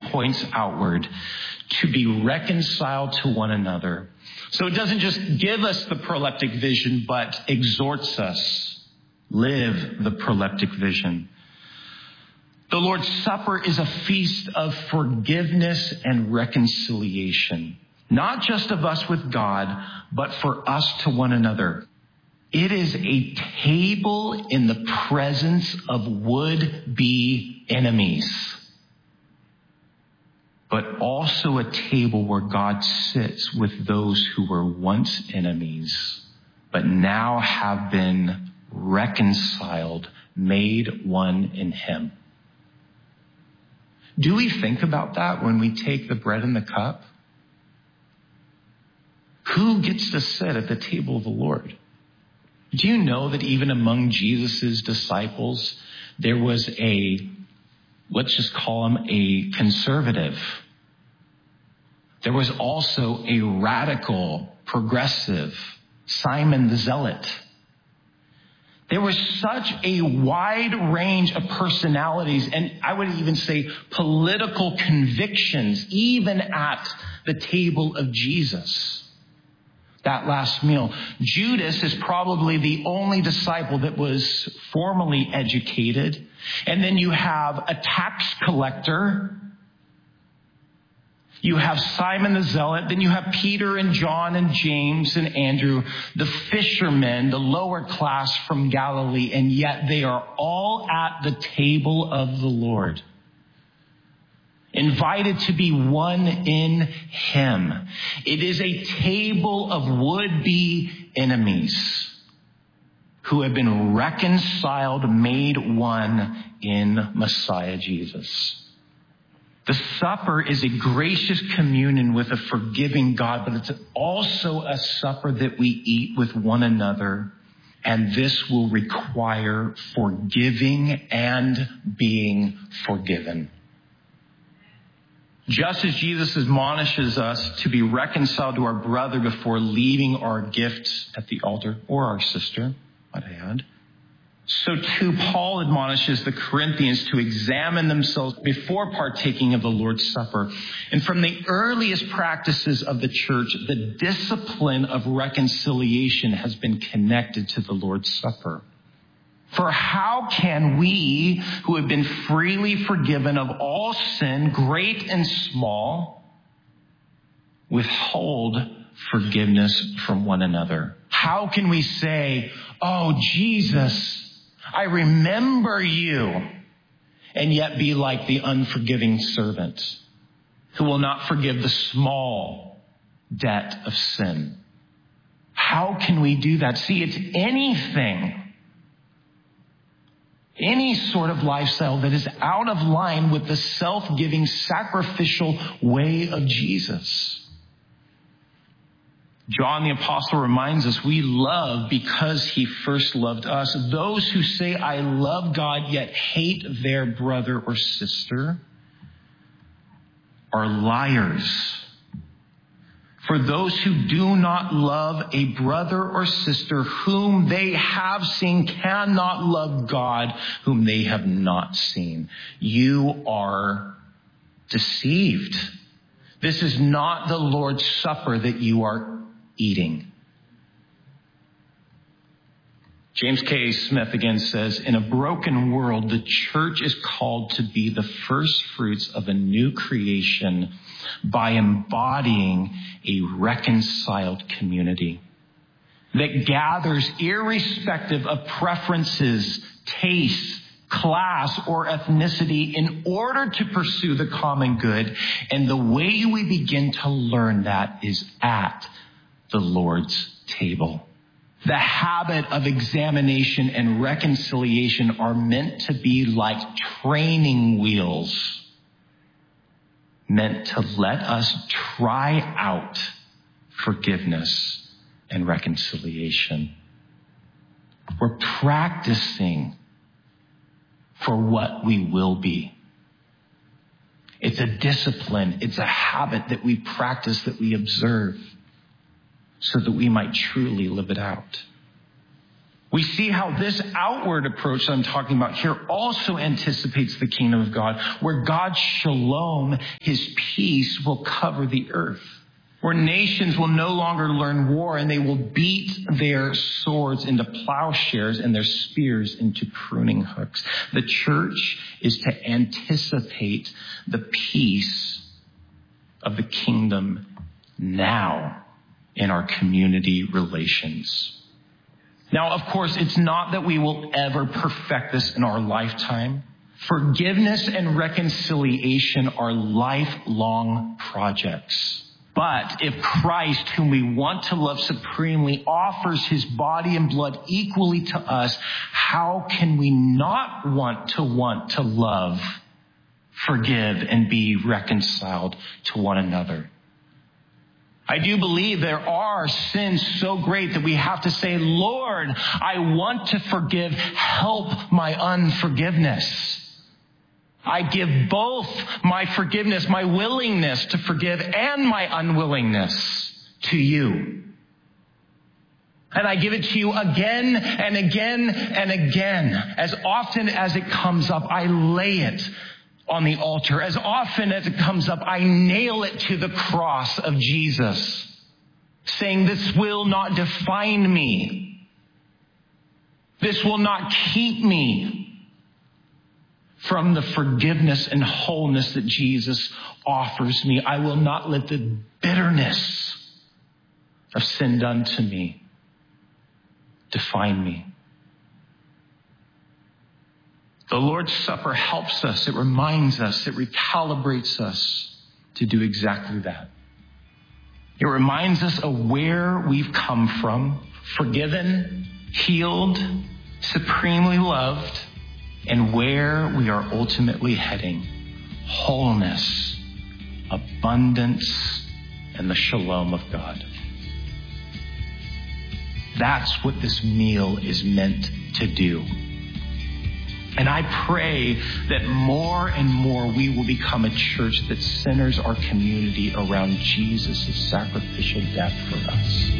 points outward, to be reconciled to one another. So it doesn't just give us the proleptic vision, but exhorts us, live the proleptic vision. The Lord's Supper is a feast of forgiveness and reconciliation, not just of us with God, but for us to one another. It is a table in the presence of would-be enemies, but also a table where God sits with those who were once enemies, but now have been reconciled, made one in him. Do we think about that when we take the bread and the cup? Who gets to sit at the table of the Lord? Do you know that even among Jesus' disciples, there was let's just call him a conservative. There was also a radical, progressive, Simon the Zealot. There was such a wide range of personalities, and I would even say political convictions, even at the table of Jesus. That last meal. Judas is probably the only disciple that was formally educated. And then you have a tax collector. You have Simon the Zealot. Then you have Peter and John and James and Andrew, the fishermen, the lower class from Galilee. And yet they are all at the table of the Lord, invited to be one in him. It is a table of would-be enemies who have been reconciled, made one in Messiah Jesus. The supper is a gracious communion with a forgiving God, but it's also a supper that we eat with one another. And this will require forgiving and being forgiven. Just as Jesus admonishes us to be reconciled to our brother before leaving our gifts at the altar, or our sister, might I add, so too Paul admonishes the Corinthians to examine themselves before partaking of the Lord's Supper. And from the earliest practices of the church, the discipline of reconciliation has been connected to the Lord's Supper. For how can we, who have been freely forgiven of all sin, great and small, withhold forgiveness from one another? How can we say, oh, Jesus, I remember you, and yet be like the unforgiving servant who will not forgive the small debt of sin? How can we do that? See, it's any sort of lifestyle that is out of line with the self-giving, sacrificial way of Jesus. John the Apostle reminds us we love because he first loved us. Those who say, I love God, yet hate their brother or sister are liars. For those who do not love a brother or sister whom they have seen cannot love God whom they have not seen. You are deceived. This is not the Lord's Supper that you are eating. James K. Smith again says, in a broken world, the church is called to be the first fruits of a new creation by embodying a reconciled community that gathers irrespective of preferences, tastes, class, or ethnicity in order to pursue the common good. And the way we begin to learn that is at the Lord's table. The habit of examination and reconciliation are meant to be like training wheels, meant to let us try out forgiveness and reconciliation. We're practicing for what we will be. It's a discipline. It's a habit that we practice, that we observe, so that we might truly live it out. We see how this outward approach that I'm talking about here also anticipates the kingdom of God, where God's shalom, his peace, will cover the earth, where nations will no longer learn war and they will beat their swords into plowshares and their spears into pruning hooks. The church is to anticipate the peace of the kingdom now in our community relations. Now, of course, it's not that we will ever perfect this in our lifetime. Forgiveness and reconciliation are lifelong projects. But if Christ, whom we want to love supremely, offers his body and blood equally to us, how can we not want to love, forgive, and be reconciled to one another? I do believe there are sins so great that we have to say, Lord, I want to forgive. Help my unforgiveness. I give both my forgiveness, my willingness to forgive, and my unwillingness to you. And I give it to you again and again and again. As often as it comes up, I lay it on the altar. As often as it comes up, I nail it to the cross of Jesus, saying, this will not define me. This will not keep me from the forgiveness and wholeness that Jesus offers me. I will not let the bitterness of sin done to me define me. The Lord's Supper helps us. It reminds us. It recalibrates us to do exactly that. It reminds us of where we've come from, forgiven, healed, supremely loved, and where we are ultimately heading, wholeness, abundance, and the shalom of God. That's what this meal is meant to do. And I pray that more and more we will become a church that centers our community around Jesus' sacrificial death for us.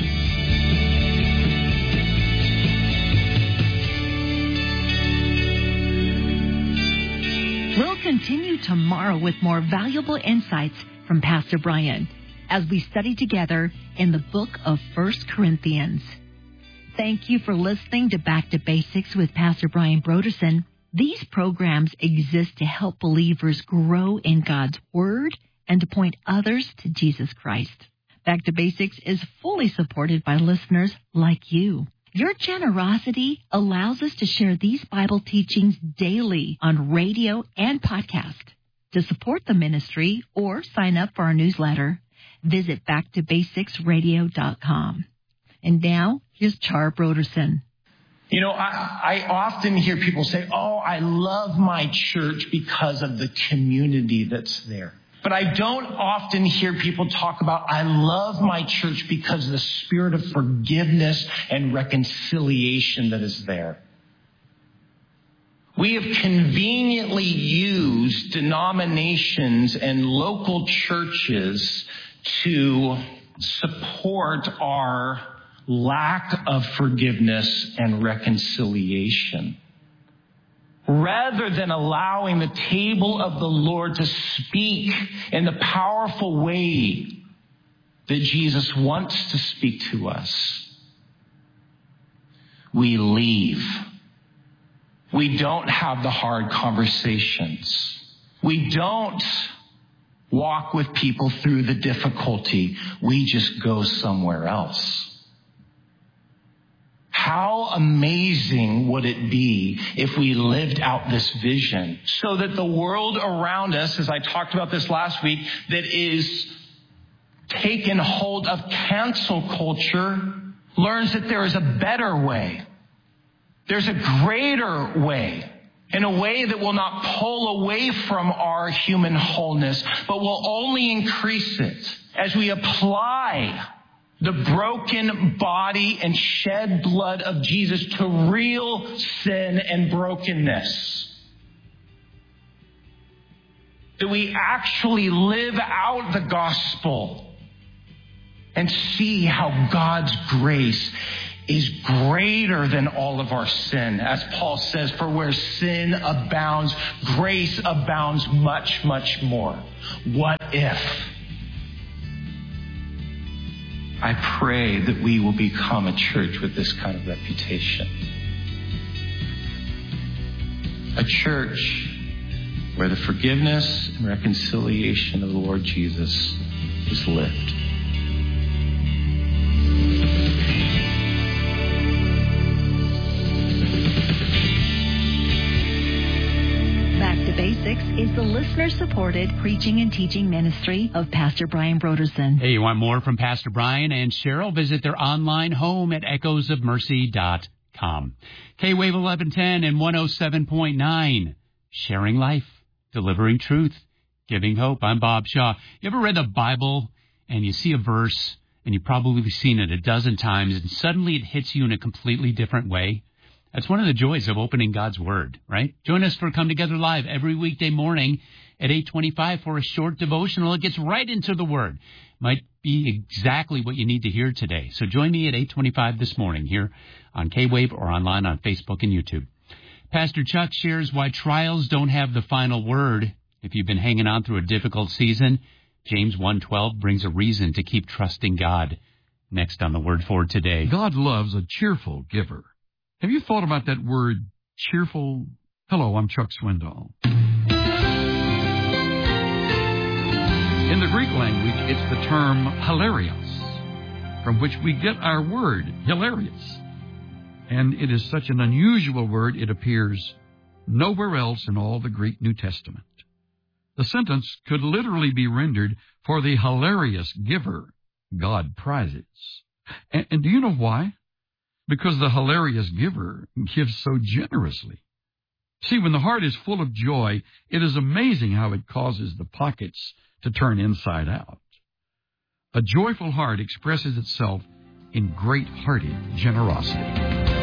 We'll continue tomorrow with more valuable insights from Pastor Brian as we study together in the book of 1 Corinthians. Thank you for listening to Back to Basics with Pastor Brian Brodersen. These programs exist to help believers grow in God's Word and to point others to Jesus Christ. Back to Basics is fully supported by listeners like you. Your generosity allows us to share these Bible teachings daily on radio and podcast. To support the ministry or sign up for our newsletter, visit backtobasicsradio.com. And now, here's Char Brodersen. You know, I often hear people say, oh, I love my church because of the community that's there. But I don't often hear people talk about, I love my church because of the spirit of forgiveness and reconciliation that is there. We have conveniently used denominations and local churches to support our lack of forgiveness and reconciliation, rather than allowing the table of the Lord to speak in the powerful way that Jesus wants to speak to us. We leave. We don't have the hard conversations. We don't walk with people through the difficulty. We just go somewhere else. How amazing would it be if we lived out this vision so that the world around us, as I talked about this last week, that is taken hold of cancel culture, learns that there is a better way. There's a greater way, in a way that will not pull away from our human wholeness, but will only increase it as we apply the broken body and shed blood of Jesus to real sin and brokenness. That we actually live out the gospel and see how God's grace is greater than all of our sin. As Paul says, for where sin abounds, grace abounds much, much more. What if? I pray that we will become a church with this kind of reputation. A church where the forgiveness and reconciliation of the Lord Jesus is lived. Back to Basics is the listener-supported preaching and teaching ministry of Pastor Brian Brodersen. Hey, you want more from Pastor Brian and Cheryl? Visit their online home at echoesofmercy.com. K-Wave 1110 and 107.9. Sharing life, delivering truth, giving hope. I'm Bob Shaw. You ever read the Bible and you see a verse and you've probably seen it a dozen times and suddenly it hits you in a completely different way? That's one of the joys of opening God's Word, right? Join us for Come Together Live every weekday morning at 8:25 for a short devotional. It gets right into the Word. Might be exactly what you need to hear today. So join me at 8:25 this morning here on K-Wave or online on Facebook and YouTube. Pastor Chuck shares why trials don't have the final word. If you've been hanging on through a difficult season, James 1:12 brings a reason to keep trusting God. Next on the Word for today. God loves a cheerful giver. Have you thought about that word, cheerful? Hello, I'm Chuck Swindoll. In the Greek language, it's the term hilarious, from which we get our word, hilarious. And it is such an unusual word, it appears nowhere else in all the Greek New Testament. The sentence could literally be rendered, for the hilarious giver, God prizes. And do you know why? Because the hilarious giver gives so generously. See, when the heart is full of joy, it is amazing how it causes the pockets to turn inside out. A joyful heart expresses itself in great-hearted generosity.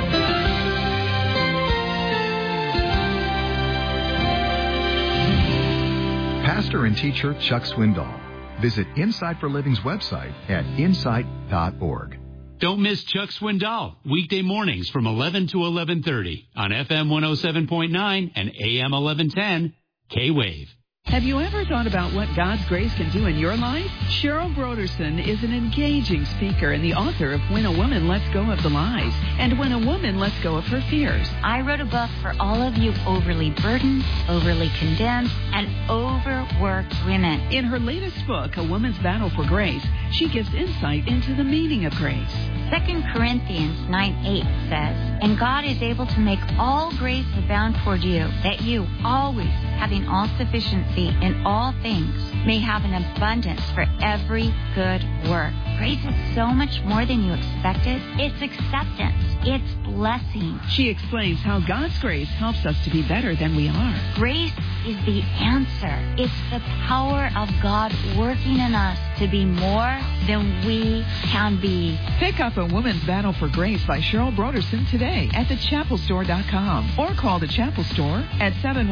Pastor and teacher Chuck Swindoll. Visit Insight for Living's website at insight.org. Don't miss Chuck Swindoll, weekday mornings from 11 to 11:30 on FM 107.9 and AM 1110, K-Wave. Have you ever thought about what God's grace can do in your life? Cheryl Brodersen is an engaging speaker and the author of When a Woman Lets Go of the Lies and When a Woman Lets Go of Her Fears. I wrote a book for all of you overly burdened, overly condemned, and overworked women. In her latest book, A Woman's Battle for Grace, she gives insight into the meaning of grace. 2 Corinthians 9:8 says, "And God is able to make all grace abound toward you, that you, always having all sufficiency in all things, may have an abundance for every good work." Grace is so much more than you expected. It's acceptance. It's blessing. She explains how God's grace helps us to be better than we are. Grace is the answer. It's the power of God working in us to be more than we can be. Pick up A Woman's Battle for Grace by Cheryl Brodersen today at thechapelstore.com or call the Chapel Store at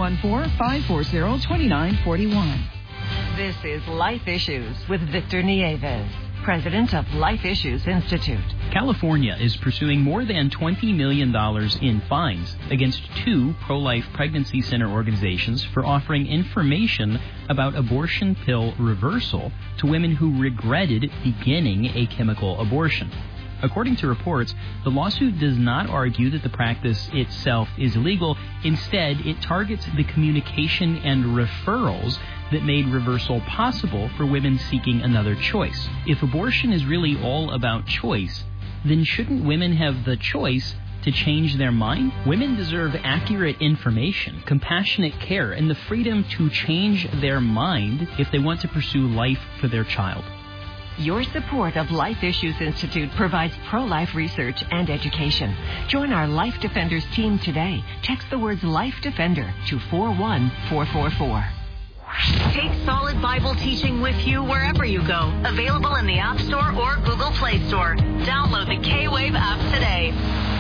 714-540-2941. This is Life Issues with Victor Nieves, president of Life Issues Institute. California is pursuing more than $20 million in fines against 2 pro-life pregnancy center organizations for offering information about abortion pill reversal to women who regretted beginning a chemical abortion. According to reports, the lawsuit does not argue that the practice itself is illegal. Instead, it targets the communication and referrals that made reversal possible for women seeking another choice. If abortion is really all about choice, then shouldn't women have the choice to change their mind? Women deserve accurate information, compassionate care, and the freedom to change their mind if they want to pursue life for their child. Your support of Life Issues Institute provides pro-life research and education. Join our Life Defenders team today. Text the words Life Defender to 41444. Take solid Bible teaching with you wherever you go. Available in the App Store or Google Play Store. Download the K-Wave app today.